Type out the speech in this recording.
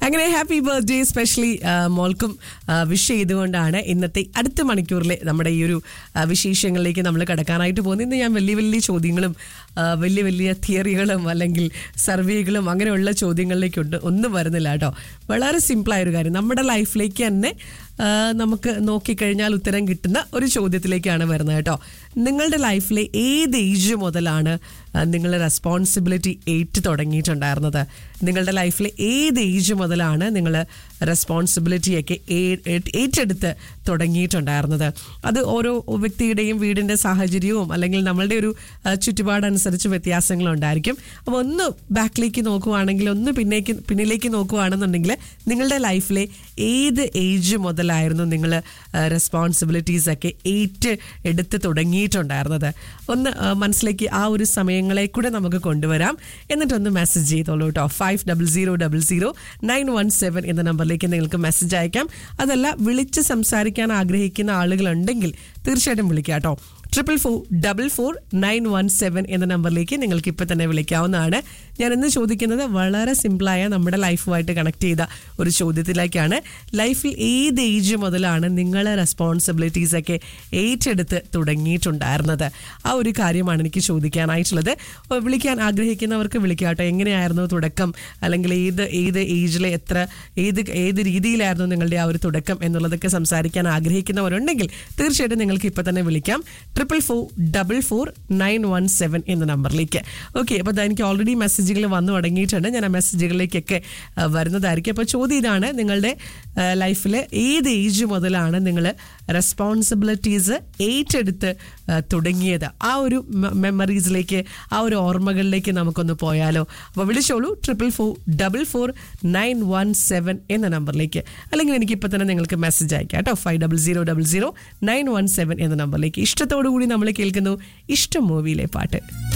അങ്ങനെ happy birthday specially മോൾക്കും wish ചെയ്തുകൊണ്ടാണ് ഇന്നത്തെ അടുത്ത മണിക്കൂറിലെ നമ്മുടെ ഈ ഒരു വിശേഷങ്ങളിലേക്ക് നമ്മൾ കടക്കാനായിട്ട് പോകുന്നത്. ഇന്ന് ഞാൻ വലിയ വലിയ ചോദ്യങ്ങളും വലിയ വലിയ തിയറികളും അല്ലെങ്കിൽ സർവേകളും അങ്ങനെയുള്ള ചോദ്യങ്ങളിലേക്കുണ്ട് ഒന്നും വരുന്നില്ല കേട്ടോ. വളരെ സിമ്പിളായൊരു കാര്യം, നമ്മുടെ ലൈഫിലേക്ക് തന്നെ നമുക്ക് നോക്കിക്കഴിഞ്ഞാൽ ഉത്തരം കിട്ടുന്ന ഒരു ചോദ്യത്തിലേക്കാണ് വരുന്നത് കേട്ടോ. നിങ്ങളുടെ ലൈഫിലെ ഏത് ഏജ് മുതലാണ് നിങ്ങൾ റെസ്പോൺസിബിലിറ്റി ഏറ്റു തുടങ്ങിയിട്ടുണ്ടായിരുന്നത്? നിങ്ങളുടെ ലൈഫിലെ ഏത് ഏജ് മുതലാണ് നിങ്ങൾ റെസ്പോൺസിബിലിറ്റിയൊക്കെ ഏറ്റെടുത്ത് തുടങ്ങിയിട്ടുണ്ടായിരുന്നത്? അത് ഓരോ വ്യക്തിയുടെയും വീടിൻ്റെ സാഹചര്യവും അല്ലെങ്കിൽ നമ്മളുടെ ഒരു ചുറ്റുപാടനുസരിച്ച് വ്യത്യാസങ്ങളുണ്ടായിരിക്കും. അപ്പോൾ ഒന്ന് ബാക്കിലേക്ക് നോക്കുവാണെങ്കിൽ, ഒന്ന് പിന്നിലേക്ക് നോക്കുവാണെന്നുണ്ടെങ്കിൽ നിങ്ങളുടെ ലൈഫിലെ ഏത് ഏജ് മുതലായിരുന്നു നിങ്ങൾ റെസ്പോൺസിബിലിറ്റീസൊക്കെ എടുത്ത് തുടങ്ങിയിട്ടുണ്ടായിരുന്നത്? ഒന്ന് മനസ്സിലേക്ക് ആ ഒരു സമയങ്ങളെ കൂടെ നമുക്ക് കൊണ്ടുവരാം. എന്നിട്ടൊന്ന് മെസ്സേജ് ചെയ്തോളൂ കേട്ടോ. 50000917 എന്ന നമ്പറിലേക്ക് നിങ്ങൾക്ക് മെസ്സേജ് അയക്കാം. അതല്ല, വിളിച്ച് സംസാരിക്കാൻ ആഗ്രഹിക്കുന്ന ആളുകളുണ്ടെങ്കിൽ തീർച്ചയായിട്ടും വിളിക്കാം കേട്ടോ. 444-917 എന്ന നമ്പറിലേക്ക് നിങ്ങൾക്ക് ഇപ്പം തന്നെ വിളിക്കാവുന്നതാണ്. ഞാൻ ഇന്ന് ചോദിക്കുന്നത് വളരെ സിമ്പിളായ നമ്മുടെ ലൈഫുമായിട്ട് കണക്ട് ചെയ്ത ഒരു ചോദ്യത്തിലേക്കാണ്. ലൈഫിൽ ഏത് ഏജ് മുതലാണ് നിങ്ങൾ റെസ്പോൺസിബിലിറ്റീസൊക്കെ ഏറ്റെടുത്ത് തുടങ്ങിയിട്ടുണ്ടായിരുന്നത്? ആ ഒരു കാര്യമാണ് എനിക്ക് ചോദിക്കാനായിട്ടുള്ളത്. വിളിക്കാൻ ആഗ്രഹിക്കുന്നവർക്ക് വിളിക്കാട്ടോ. എങ്ങനെയായിരുന്നു തുടക്കം, അല്ലെങ്കിൽ ഏത് ഏജിലെ ഏത് രീതിയിലായിരുന്നു നിങ്ങളുടെ ആ ഒരു തുടക്കം എന്നുള്ളതൊക്കെ സംസാരിക്കാൻ ആഗ്രഹിക്കുന്നവരുണ്ടെങ്കിൽ തീർച്ചയായിട്ടും നിങ്ങൾക്ക് ഇപ്പം തന്നെ വിളിക്കാം 444-917 എന്ന നമ്പറിലേക്ക്. ഓക്കെ, അപ്പോൾ എനിക്ക് ഓൾറെഡി മെസ്സേജുകൾ വന്നു തുടങ്ങിയിട്ടുണ്ട്. ഞാൻ ആ മെസ്സേജുകളിലേക്കൊക്കെ വരുന്നതായിരിക്കും. അപ്പോൾ ചോദ്യം ഇതാണ്, നിങ്ങളുടെ ലൈഫിൽ ഏത് ഏജ് മുതലാണ് നിങ്ങൾ റെസ്പോൺസിബിലിറ്റീസ് ഏറ്റെടുത്ത് തുടങ്ങിയത്? ആ ഒരു മെമ്മറീസിലേക്ക്, ആ ഒരു ഓർമ്മകളിലേക്ക് നമുക്കൊന്ന് പോയാലോ? അപ്പോൾ വിളിച്ചോളൂ 444-917 എന്ന നമ്പറിലേക്ക്. അല്ലെങ്കിൽ എനിക്കിപ്പോൾ തന്നെ നിങ്ങൾക്ക് മെസ്സേജ് അയക്കാം കേട്ടോ. 50000917 എന്ന നമ്പറിലേക്ക്. ഇഷ്ടത്തോടുകൂടി നമ്മൾ കേൾക്കുന്നു ഇഷ്ടം മൂവിയിലെ പാട്ട്.